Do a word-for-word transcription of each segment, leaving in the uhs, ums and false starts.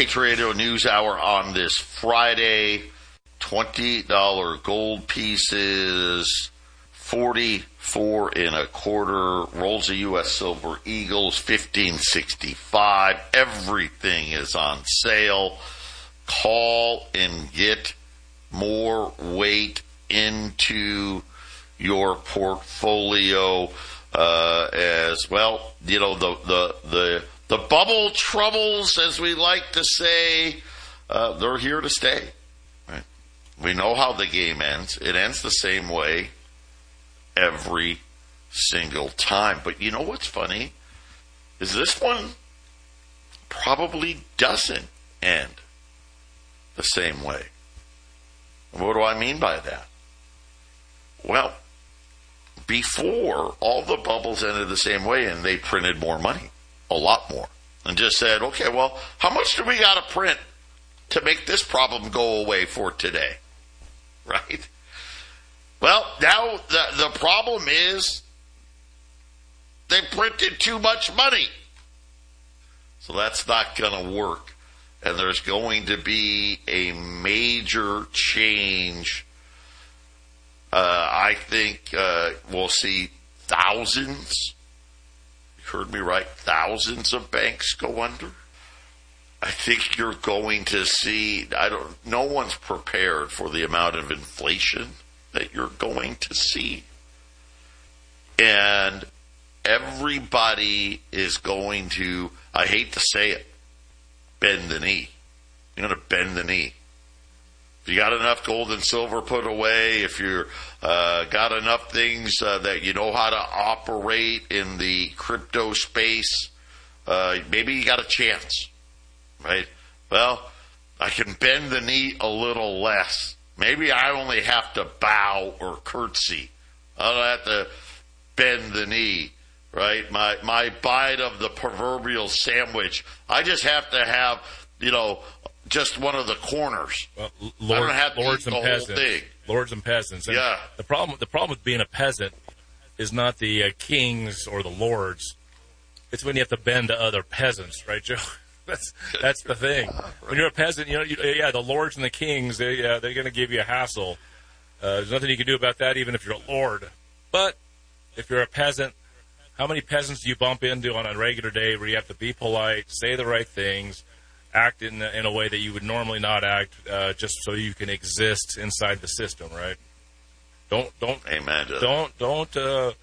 Patriot Radio News Hour on this Friday. twenty dollars gold pieces, forty-four and a quarter. Rolls of U S Silver Eagles, fifteen sixty-five. Everything is on sale. Call and get more weight into your portfolio uh, as well. You know, the the the the bubble troubles, as we like to say, uh, they're here to stay. Right? We know how the game ends. It ends the same way every single time. But you know what's funny is this one probably doesn't end the same way. What do I mean by that? Well, before, all the bubbles ended the same way, and they printed more money, a lot more, and just said, okay, well, how much do we got to print to make this problem go away for today? Right? Well, now the, the problem is they printed too much money. So that's not going to work. And there's going to be a major change. Uh, I think uh, we'll see thousands, you heard me right, thousands of banks go under. I think you're going to see, I don't, no one's prepared for the amount of inflation that you're going to see. And everybody is going to, I hate to say it, bend the knee. You're going to bend the knee. If you got enough gold and silver put away, if you uh, got enough things uh, that you know how to operate in the crypto space, uh, maybe you got a chance, right? Well, I can bend the knee a little less. Maybe I only have to bow or curtsy. I don't have to bend the knee. Right, my my bite of the proverbial sandwich. I just have to have, you know, just one of the corners. Well, Lord, I don't have to lords eat the and whole peasants. thing. Lords and peasants. And yeah. The problem, the problem with being a peasant is not the uh, kings or the lords. It's when you have to bend to other peasants, right, Joe? That's that's the thing. When you're a peasant, you know, you, yeah, the lords and the kings, they yeah, they're going to give you a hassle. Uh, there's nothing you can do about that, even if you're a lord. But if you're a peasant, how many peasants do you bump into on a regular day where you have to be polite, say the right things, act in, in a way that you would normally not act, uh, just so you can exist inside the system, right? Don't don't Amen. don't don't uh,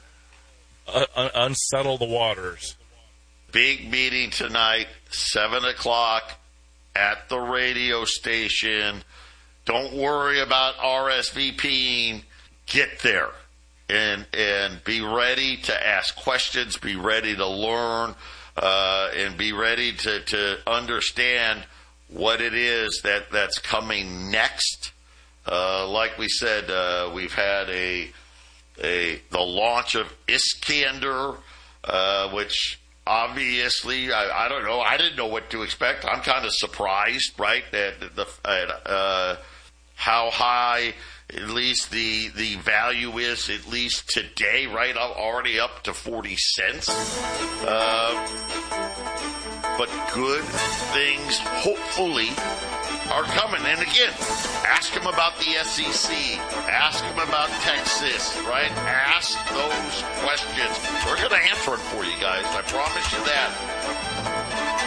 uh, unsettle the waters. Big meeting tonight, seven o'clock at the radio station. Don't worry about R S V P ing. Get there. And and be ready to ask questions, be ready to learn, uh, and be ready to, to understand what it is that, that's coming next. Uh, like we said, uh, we've had a a the launch of Iskander, uh, which obviously I, I don't know. I didn't know what to expect. I'm kind of surprised, right, at the at, uh, how high. At least the, the value is, at least today, right, already up to forty cents. Uh, but good things, hopefully, are coming. And again, ask them about the S E C. Ask them about Texas, right? Ask those questions. We're going to answer it for you guys. I promise you that.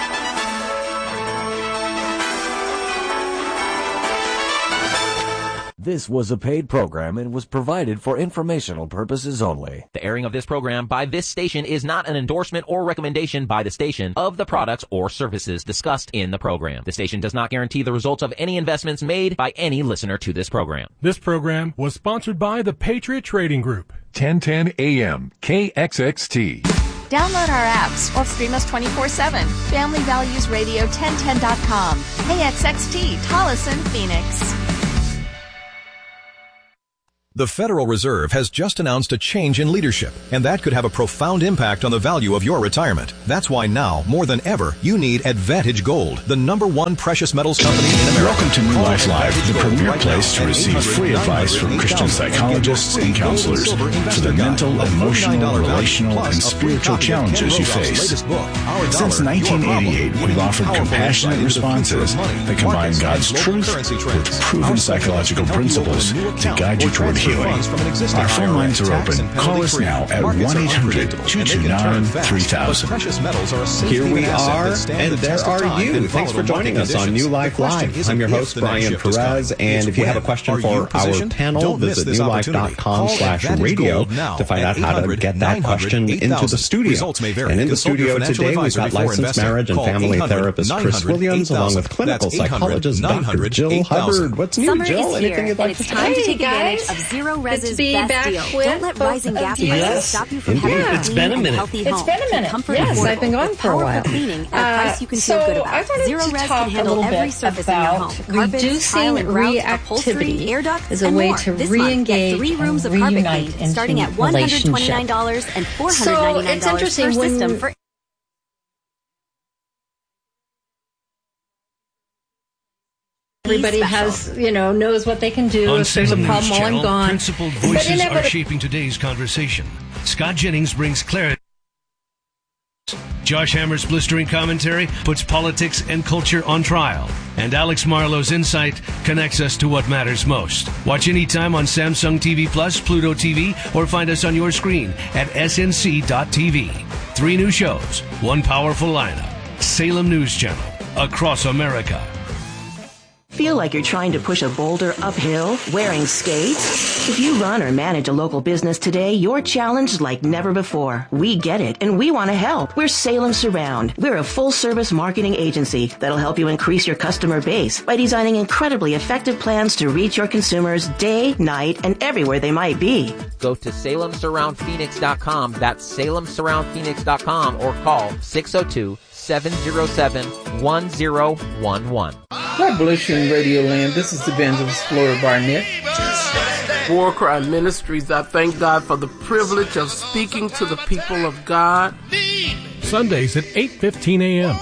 This was a paid program and was provided for informational purposes only. The airing of this program by this station is not an endorsement or recommendation by the station of the products or services discussed in the program. The station does not guarantee the results of any investments made by any listener to this program. This program was sponsored by the Patriot Trading Group. ten ten A M K X X T. Download our apps or stream us twenty-four seven. Family Values Radio ten ten dot com. K X X T, Tolleson, Phoenix. The Federal Reserve has just announced a change in leadership, and that could have a profound impact on the value of your retirement. That's why now, more than ever, you need Advantage Gold, the number one precious metals company in America. Welcome to New Life Live, the premier place to receive free advice from Christian psychologists and counselors for the mental, emotional, relational, and spiritual challenges you face. Since nineteen eighty-eight, we've offered compassionate responses that combine God's truth with proven psychological principles to guide you toward healing. Our phone lines are open. Call us now at one eight hundred two two nine three thousand. Here we are, and there are you. Thanks for joining us on New Life Live. I'm your host, Brian Perez, and if you have a question for our panel, visit new life dot com slash radio to find out how to get that question into the studio. And in the studio today, we've got licensed marriage and family therapist Chris Williams, along with clinical psychologist Doctor Jill Hubbard. What's new, Jill? Anything you'd like to say? It's time to take advantage of Zero Res's best deal. Don't let rising gas prices stop you from having a it's been a minute. It's been a minute. Yes, I've been gone for a while. Cleaning at a price you can feel good about. Zero Res can handle every surface in your home. Reducing reactivity is a way to re-engage three rooms of carpet clean, starting at one hundred twenty-nine dollars and four hundred ninety-nine dollars per system for. Everybody has, you know, knows what they can do On if there's a Salem problem News while Channel, I'm gone. Principled voices are shaping today's conversation. Scott Jennings brings clarity. Josh Hammer's blistering commentary puts politics and culture on trial. And Alex Marlowe's insight connects us to what matters most. Watch anytime on Samsung T V Plus, Pluto T V, or find us on your screen at S N C dot T V. Three new shows, one powerful lineup. Salem News Channel, across America. Feel like you're trying to push a boulder uphill wearing skates? If you run or manage a local business today, you're challenged like never before. We get it, and we want to help. We're Salem Surround. We're a full-service marketing agency that'll help you increase your customer base by designing incredibly effective plans to reach your consumers day, night, and everywhere they might be. Go to Salem Surround Phoenix dot com. That's Salem Surround Phoenix dot com, or call six oh two, seven oh seven, one oh one one. God bless you in Radio Land. This is Evangelist Flora Barnett. War Cry Ministries, I thank God for the privilege of speaking to the people of God. Sundays at eight fifteen a.m.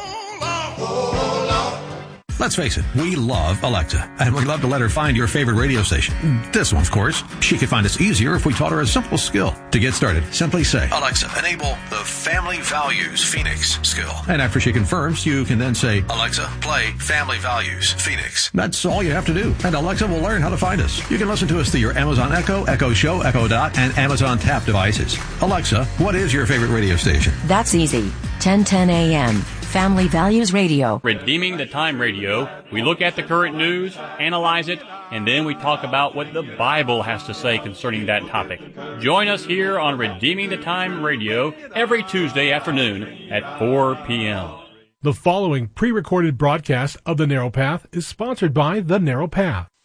Let's face it, we love Alexa, and we'd love to let her find your favorite radio station. This one, of course. She could find us easier if we taught her a simple skill. To get started, simply say, Alexa, enable the Family Values Phoenix skill. And after she confirms, you can then say, Alexa, play Family Values Phoenix. That's all you have to do, and Alexa will learn how to find us. You can listen to us through your Amazon Echo, Echo Show, Echo Dot, and Amazon Tap devices. Alexa, what is your favorite radio station? That's easy. ten ten a.m. Family Values Radio. Redeeming the Time Radio. We look at the current news, analyze it, and then we talk about what the Bible has to say concerning that topic. Join us here on Redeeming the Time Radio every Tuesday afternoon at four p.m. The following pre-recorded broadcast of The Narrow Path is sponsored by The Narrow Path.